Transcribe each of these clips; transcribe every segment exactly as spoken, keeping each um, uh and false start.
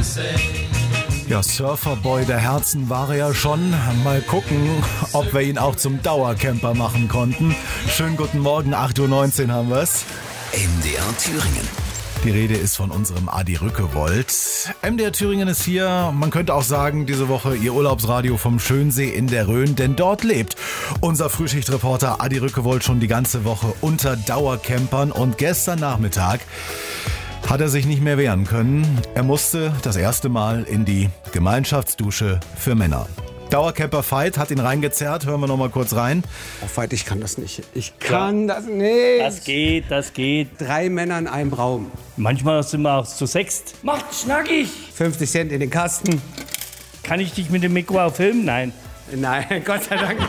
Ja, Surferboy der Herzen war er ja schon. Mal gucken, ob wir ihn auch zum Dauercamper machen konnten. Schönen guten Morgen, acht Uhr neunzehn haben wir's. M D R Thüringen. Die Rede ist von unserem Adi Rückewold. M D R Thüringen ist hier, man könnte auch sagen, diese Woche Ihr Urlaubsradio vom Schönsee in der Rhön, denn dort lebt unser Frühschichtreporter Adi Rückewold schon die ganze Woche unter Dauercampern und gestern Nachmittag hat er sich nicht mehr wehren können. Er musste das erste Mal in die Gemeinschaftsdusche für Männer. Dauercamper Veit hat ihn reingezerrt. Hören wir noch mal kurz rein. Oh, Veit, ich kann das nicht. Ich kann ja. das nicht. Das geht, das geht. Drei Männer in einem Raum. Manchmal sind wir auch zu sechst. Macht schnackig. fünfzig Cent in den Kasten. Kann ich dich mit dem Mikro auch filmen? Nein. Nein, Gott sei Dank.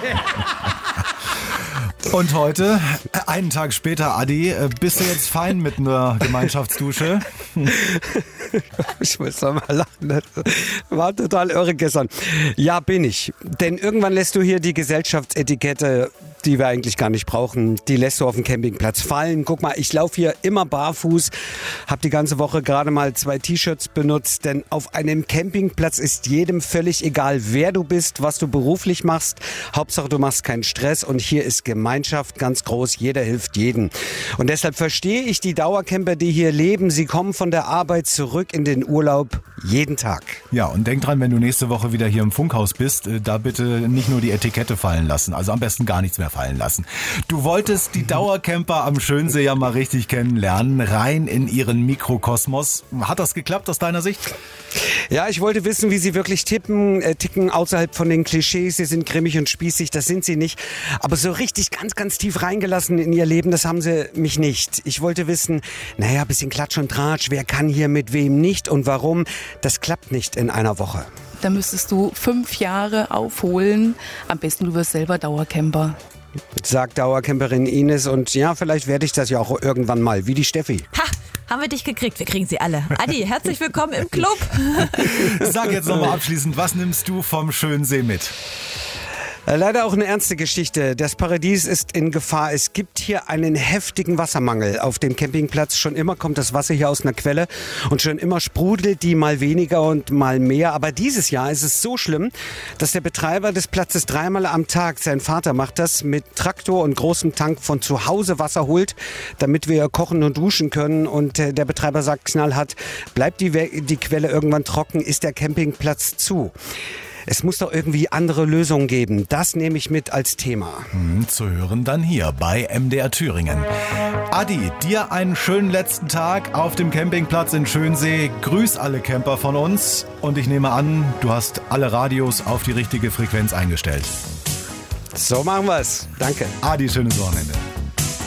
Und heute, einen Tag später, Adi, bist du jetzt fein mit einer Gemeinschaftsdusche? Ich muss doch mal lachen. Das war total irre gestern. Ja, bin ich. Denn irgendwann lässt du hier die Gesellschaftsetikette, die wir eigentlich gar nicht brauchen, die lässt du auf dem Campingplatz fallen. Guck mal, ich laufe hier immer barfuß, habe die ganze Woche gerade mal zwei T-Shirts benutzt, denn auf einem Campingplatz ist jedem völlig egal, wer du bist, was du beruflich machst. Hauptsache, du machst keinen Stress und hier ist Gemeinschaft ganz groß, jeder hilft jedem. Und deshalb verstehe ich die Dauercamper, die hier leben. Sie kommen von der Arbeit zurück in den Urlaub jeden Tag. Ja, und denk dran, wenn du nächste Woche wieder hier im Funkhaus bist, da bitte nicht nur die Etikette fallen lassen, also am besten gar nichts mehr fallen lassen. Du wolltest die Dauercamper am Schönsee ja mal richtig kennenlernen, rein in ihren Mikrokosmos. Hat das geklappt aus deiner Sicht? Ja, ich wollte wissen, wie sie wirklich tippen, äh, ticken außerhalb von den Klischees. Sie sind grimmig und spießig, das sind sie nicht. Aber so richtig ganz, ganz tief reingelassen in ihr Leben, das haben sie mich nicht. Ich wollte wissen, naja, ein bisschen Klatsch und Tratsch, wer kann hier mit wem nicht und warum. Das klappt nicht in einer Woche. Da müsstest du fünf Jahre aufholen. Am besten du wirst selber Dauercamper. Sagt Dauercamperin Ines, und ja, vielleicht werde ich das ja auch irgendwann mal, wie die Steffi. Ha, haben wir dich gekriegt, wir kriegen sie alle. Adi, herzlich willkommen im Club. Sag jetzt nochmal abschließend, was nimmst du vom Schönsee mit? Leider auch eine ernste Geschichte. Das Paradies ist in Gefahr. Es gibt hier einen heftigen Wassermangel auf dem Campingplatz. Schon immer kommt das Wasser hier aus einer Quelle und schon immer sprudelt die mal weniger und mal mehr. Aber dieses Jahr ist es so schlimm, dass der Betreiber des Platzes dreimal am Tag, sein Vater macht das, mit Traktor und großem Tank von zu Hause Wasser holt, damit wir kochen und duschen können. Und der Betreiber sagt knallhart, bleibt die, die Quelle irgendwann trocken, ist der Campingplatz zu. Es muss doch irgendwie andere Lösungen geben. Das nehme ich mit als Thema. Hm, zu hören dann hier bei M D R Thüringen. Adi, dir einen schönen letzten Tag auf dem Campingplatz in Schönsee. Grüß alle Camper von uns. Und ich nehme an, du hast alle Radios auf die richtige Frequenz eingestellt. So machen wir's. Danke. Adi, schönes Wochenende.